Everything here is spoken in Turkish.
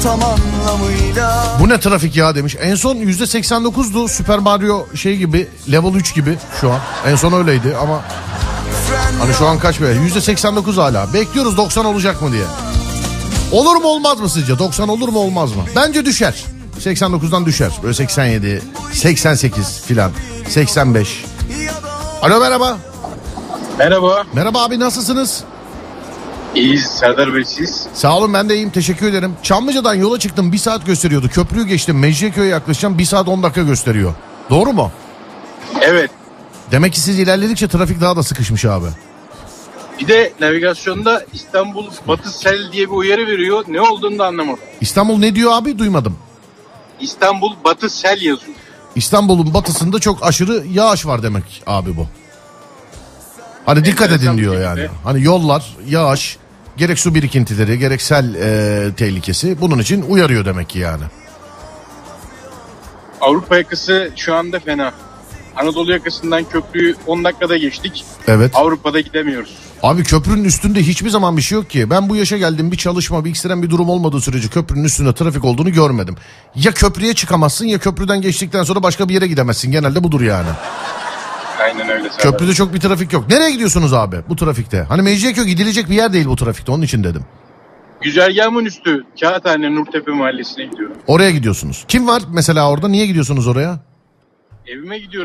tam anlamıyla. Bu ne trafik ya demiş. En son %89'du Super Mario şey gibi, level 3 gibi şu an. En son öyleydi ama hani şu an kaç böyle? %89 hala. Bekliyoruz 90 olacak mı diye. Olur mu olmaz mı sizce? 90 olur mu olmaz mı? Bence düşer. 89'dan düşer. Böyle 87, 88 filan. 85. Alo merhaba. Merhaba. Merhaba abi, nasılsınız? İyiyiz Serdar Bey, siz? Sağ olun, ben de iyiyim, teşekkür ederim. Çamlıca'dan yola çıktım, 1 saat gösteriyordu. Köprüyü geçtim, Mecidiyeköy'e yaklaşacağım, 1 saat 10 dakika gösteriyor. Doğru mu? Evet. Demek ki siz ilerledikçe trafik daha da sıkışmış abi. Bir de navigasyonda İstanbul Batı Sel diye bir uyarı veriyor. Ne olduğunu da anlamadım. İstanbul ne diyor abi, duymadım. İstanbul Batı Sel yazıyor. İstanbul'un batısında çok aşırı yağış var demek abi bu. Hani dikkat edin diyor yani. Hani yollar, yağış, gerek su birikintileri, gerek sel tehlikesi, bunun için uyarıyor demek ki yani. Avrupa yakası şu anda fena. Anadolu yakasından köprüyü 10 dakikada geçtik. Evet. Avrupa'da gidemiyoruz. Abi köprünün üstünde hiçbir zaman bir şey yok ki. Ben bu yaşa geldim, bir çalışma, bir ekstrem bir durum olmadığı sürece köprünün üstünde trafik olduğunu görmedim. Ya köprüye çıkamazsın ya köprüden geçtikten sonra başka bir yere gidemezsin. Genelde budur yani. Aynen öyle Serdar. Köprüde çok bir trafik yok. Nereye gidiyorsunuz abi bu trafikte? Hani Mecidiyeköy gidilecek bir yer değil bu trafikte, onun için dedim. Güzergahımın üstü Kağıthane Nurtepe Mahallesi'ne gidiyorum. Oraya gidiyorsunuz. Kim var mesela orada? Niye gidiyorsunuz oraya? Evime gidiyorum.